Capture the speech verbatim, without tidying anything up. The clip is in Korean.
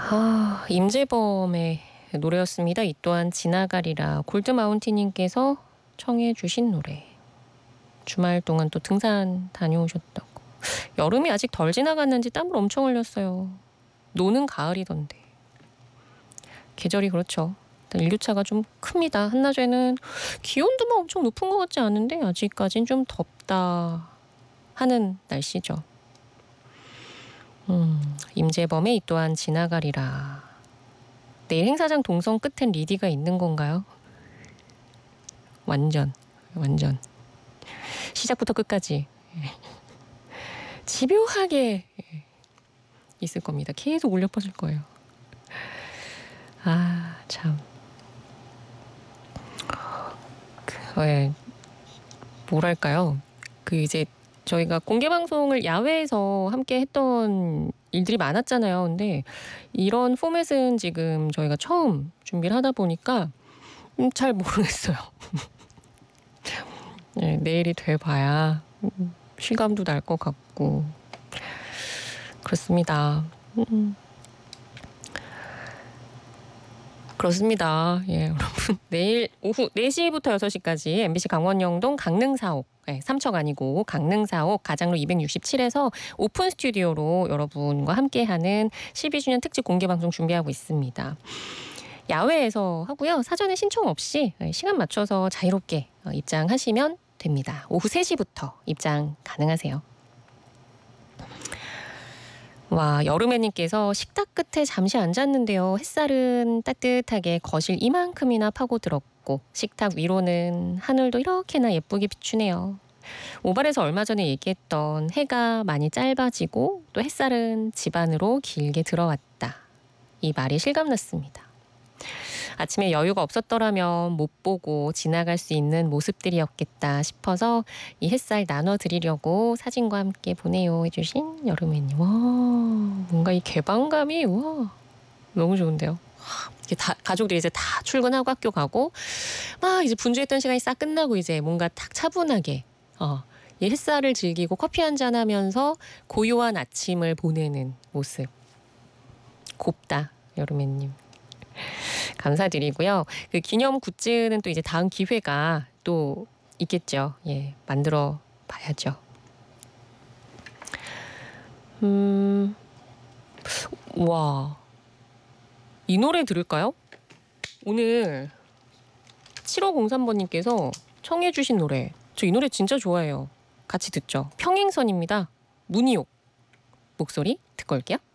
아, 임재범의 노래였습니다. 이 또한 지나가리라. 골드마운틴님께서 청해 주신 노래. 주말 동안 또 등산 다녀오셨다고. 여름이 아직 덜 지나갔는지 땀을 엄청 흘렸어요. 노는 가을이던데. 계절이 그렇죠. 일단 일교차가 좀 큽니다. 한낮에는 기온도 막 엄청 높은 것 같지 않은데 아직까진 좀 덥다 하는 날씨죠. 음, 임재범의 이 또한 지나가리라. 내일 행사장 동선 끝엔 리디가 있는 건가요? 완전 완전 시작부터 끝까지 집요하게 있을 겁니다. 계속 울려 퍼질 거예요. 아, 참. 그, 예, 뭐랄까요? 그 이제 저희가 공개 방송을 야외에서 함께 했던 일들이 많았잖아요. 근데 이런 포맷은 지금 저희가 처음 준비를 하다 보니까 음, 잘 모르겠어요. 네, 내일이 돼봐야 음, 실감도 날 것 같고 그렇습니다. 음. 그렇습니다. 예, 여러분 내일 오후 네 시부터 여섯 시까지 엠비씨 강원영동 강릉사옥, 네, 삼척 아니고 강릉사옥 가장로 이백육십칠에서 오픈 스튜디오로 여러분과 함께하는 십이 주년 특집 공개방송 준비하고 있습니다. 야외에서 하고요. 사전에 신청 없이 시간 맞춰서 자유롭게 입장하시면 됩니다. 오후 세 시부터 입장 가능하세요. 와, 여름애님께서 식탁 끝에 잠시 앉았는데요. 햇살은 따뜻하게 거실 이만큼이나 파고들었고 식탁 위로는 하늘도 이렇게나 예쁘게 비추네요. 모발에서 얼마 전에 얘기했던 해가 많이 짧아지고 또 햇살은 집 안으로 길게 들어왔다. 이 말이 실감났습니다. 아침에 여유가 없었더라면 못 보고 지나갈 수 있는 모습들이었겠다 싶어서 이 햇살 나눠드리려고 사진과 함께 보내요 해주신 여름애님. 와, 뭔가 이 개방감이 와 너무 좋은데요. 이게 다 가족들이 이제 다 출근하고 학교 가고 막 이제 분주했던 시간이 싹 끝나고 이제 뭔가 딱 차분하게 어, 이 햇살을 즐기고 커피 한잔 하면서 고요한 아침을 보내는 모습. 곱다 여름애님. 감사드리고요. 그 기념 굿즈는 또 이제 다음 기회가 또 있겠죠. 예, 만들어 봐야죠. 음, 와, 이 노래 들을까요? 오늘 칠오공삼 번님께서 청해 주신 노래. 저 이 노래 진짜 좋아해요. 같이 듣죠. 평행선입니다. 문희옥 목소리 듣고 올게요.